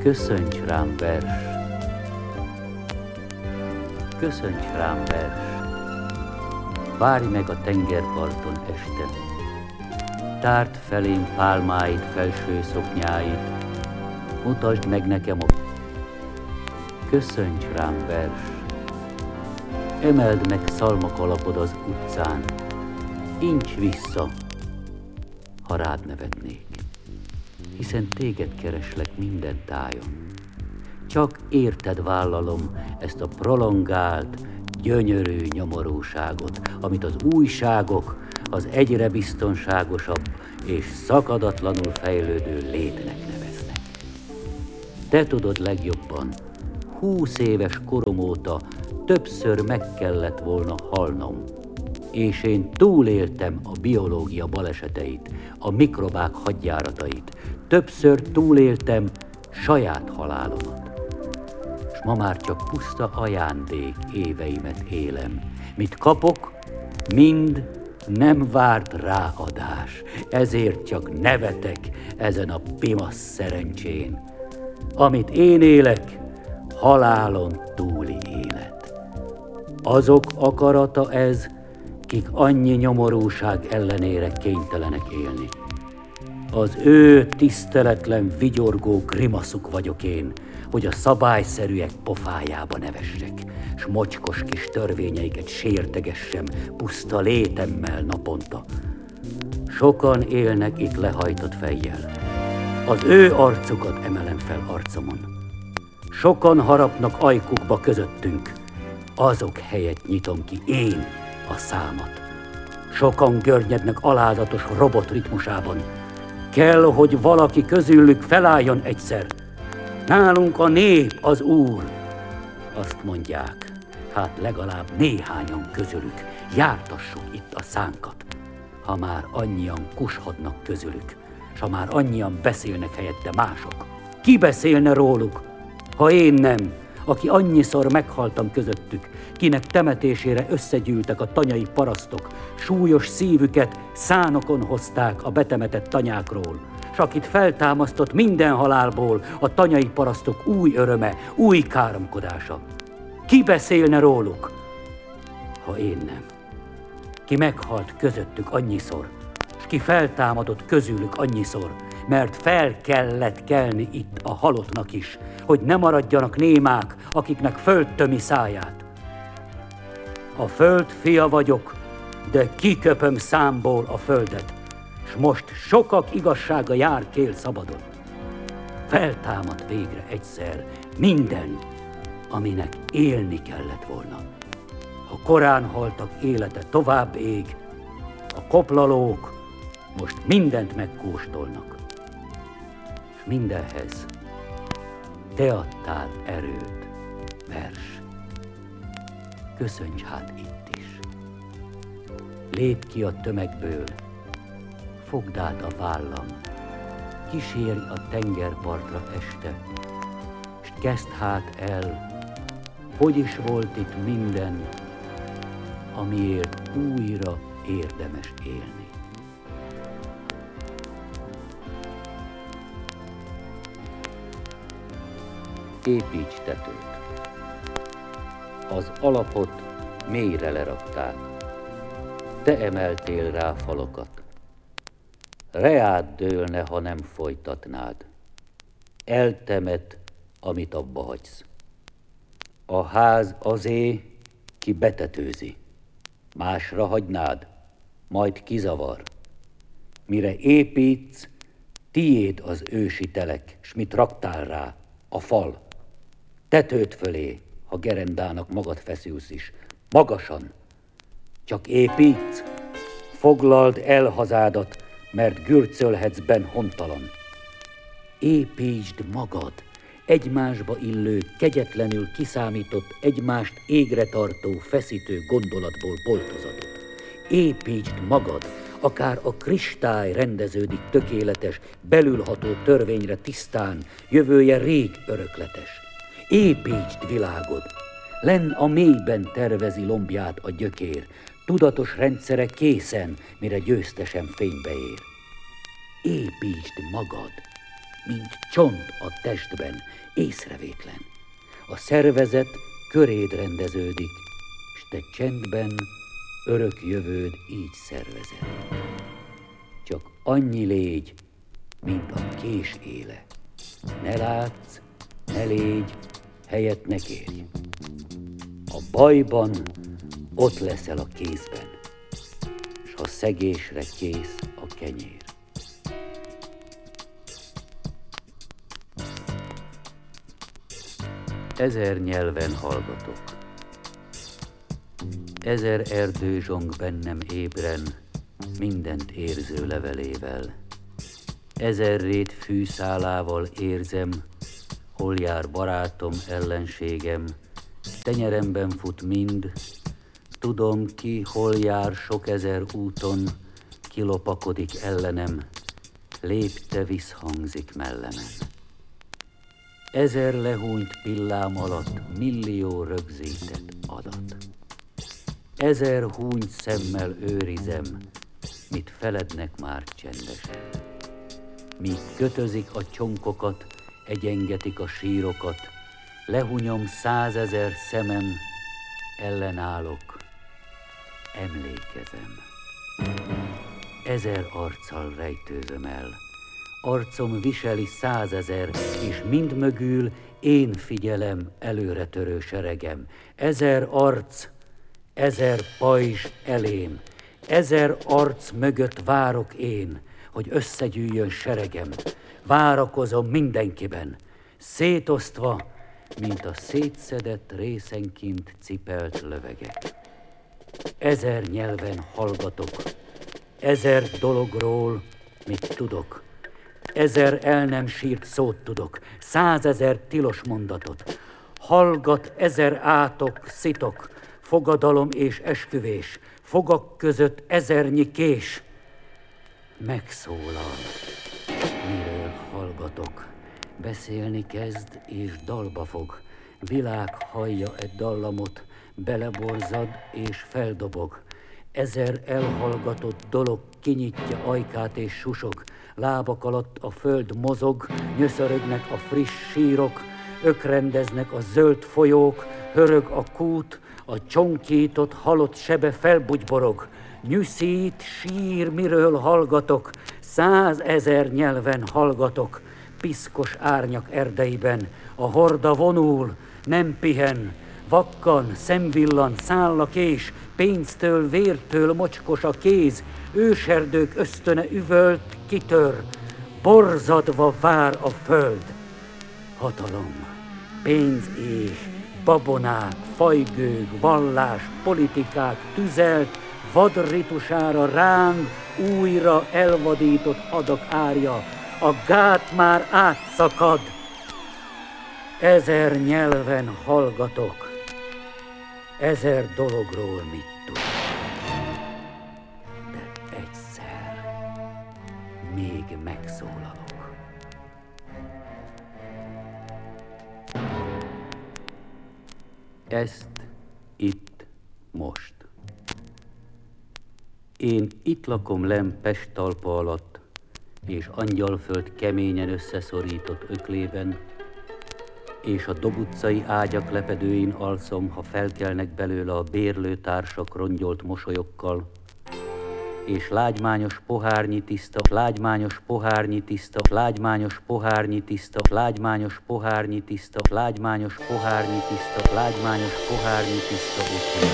Köszönts rám vers, köszönts rám vers, várj meg a tengerparton este, tárd felém pálmáid, felső szoknyáid, mutasd meg nekem a... Köszönts rám vers, emeld meg szalmakalapod az utcán, incs vissza, ha rád nevetnék, hiszen téged kereslek minden tájon. Csak érted vállalom ezt a prolongált, gyönyörű nyomorúságot, amit az újságok az egyre biztonságosabb és szakadatlanul fejlődő létnek neveznek. Te tudod legjobban, 20 éves korom óta többször meg kellett volna halnom, és én túléltem a biológia baleseteit, a mikrobák hadjáratait, többször túléltem saját halálomat. S ma már csak puszta ajándék éveimet élem. Mit kapok, mind nem várt ráadás, ezért csak nevetek ezen a pimasz szerencsén. Amit én élek, halálon túli élet. Azok akarata ez, kik annyi nyomorúság ellenére kénytelenek élni. Az ő tiszteletlen, vigyorgó grimaszuk vagyok én, hogy a szabályszerűek pofájába nevessek, s mocskos kis törvényeiket sértegessem puszta létemmel naponta. Sokan élnek itt lehajtott fejjel. Az ő arcukat emelem fel arcomon. Sokan harapnak ajkukba közöttünk. Azok helyett nyitom ki én a számat. Sokan görnyednek alázatos robot ritmusában. Kell, hogy valaki közülük felálljon egyszer. Nálunk a nép az Úr. Azt mondják, hát legalább néhányan közülük jártassuk itt a szánkat. Ha már annyian kushodnak közülük, s ha már annyian beszélnek helyette mások. Ki beszélne róluk, ha én nem, aki annyiszor meghaltam közöttük, kinek temetésére összegyűltek a tanyai parasztok, súlyos szívüket szánokon hozták a betemetett tanyákról, s akit feltámasztott minden halálból a tanyai parasztok új öröme, új káromkodása. Ki beszélne róluk, ha én nem? Ki meghalt közöttük annyiszor, s ki feltámadott közülük annyiszor, mert fel kellett kelni itt a halottnak is, hogy ne maradjanak némák, akiknek föld tömi száját. A föld fia vagyok, de kiköpöm számból a földet, s most sokak igazsága jár kél szabadon. Feltámad végre egyszer minden, aminek élni kellett volna. Ha korán haltak élete tovább ég, a koplalók most mindent megkóstolnak. És mindenhez te adtál erőt, vers. Köszönts hát itt is. Lépj ki a tömegből, fogd át a vállam, kísérj a tengerpartra este, s kezd hát el, hogy is volt itt minden, amiért újra érdemes élni. Építs tetőt. Az alapot mélyre lerakták. Te emeltél rá falakat. Reád dőlne, ha nem folytatnád. Eltemet, amit abba hagysz. A ház azé, ki betetőzi. Másra hagynád, majd kizavar. Mire építsz, tiéd az ősi telek, s mit raktál rá, a fal. Tetőd fölé, ha gerendának magad feszülsz is, magasan. Csak építsz, foglald el hazádat, mert gürcölhetsz benn hontalan. Építsd magad, egymásba illő, kegyetlenül kiszámított, egymást égre tartó, feszítő gondolatból boltozatot. Építsd magad, akár a kristály rendeződik tökéletes, belülható törvényre tisztán, jövője rég örökletes. Építsd világod, lenn a mélyben tervezi lombját a gyökér, tudatos rendszere készen, mire győztesen fénybe ér. Építsd magad, mint csont a testben, észrevétlen. A szervezet köréd rendeződik, s te csendben örök jövőd így szervezed. Csak annyi légy, mint a kés éle. Ne látsz, ne légy, helyet ne kérj. A bajban ott leszel a kézben, s a szegésre kész a kenyér. Ezer nyelven hallgatok, ezer erdő zsong bennem ébren, mindent érző levelével. Ezer rét fűszálával érzem, hol jár barátom, ellenségem, tenyeremben fut mind, tudom ki, hol jár sok ezer úton, kilopakodik ellenem, lépte visszhangzik mellemen. Ezer lehúnyt pillám alatt millió rögzített adat. Ezer húnyt szemmel őrizem, mit felednek már csendesen. Míg kötözik a csonkokat, egyengetik a sírokat, lehunyom 100 000 szemem, ellenállok, emlékezem. Ezer arccal rejtőzöm el, arcom viseli 100 000, és mind mögül én figyelem előre törő seregem. Ezer arc, ezer pajzs elém, ezer arc mögött várok én, hogy összegyűjjön seregem. Várakozom mindenkiben, szétosztva, mint a szétszedett részenként cipelt lövegek. Ezer nyelven hallgatok, ezer dologról, mit tudok. Ezer el nem sírt szót tudok, 100 000 tilos mondatot. Hallgat ezer átok, szitok, fogadalom és esküvés, fogak között ezernyi kés. Megszólal, miről hallgatok, beszélni kezd és dalba fog. Világ hallja egy dallamot, beleborzad és feldobog. Ezer elhallgatott dolog kinyitja ajkát és susog. Lábak alatt a föld mozog, nyöszörögnek a friss sírok, ökrendeznek a zöld folyók, hörög a kút, a csonkított halott sebe felbugyborog. Nyűszít, sír, miről hallgatok, 100 000 nyelven hallgatok. Piszkos árnyak erdeiben a horda vonul, nem pihen, vakkan, szemvillan, száll a kés, pénztől, vértől mocskos a kéz, őserdők ösztöne üvölt, kitör, borzadva vár a föld. Hatalom, pénz és babonák, fajgők, vallás, politikák tüzelt, vadritusára ráng újra elvadított hadak árja, a gát már átszakad. Ezer nyelven hallgatok, ezer dologról mit tudok. De egyszer még megszólalok. Ezt itt most. Én itt lakom lenn Pest talpa alatt, és Angyalföld keményen összeszorított öklében, és a Dob utcai ágyak lepedőin alszom, ha felkelnek belőle a bérlőtársak rongyolt mosolyokkal, és lágymányos pohárnyi tiszta, lágymányos pohárnyi tiszta, lágymányos pohárnyi tiszta, lágymányos pohárnyi tiszta, lágymányos pohárnyi tiszta, lágymányos pohárnyi tiszta otthon.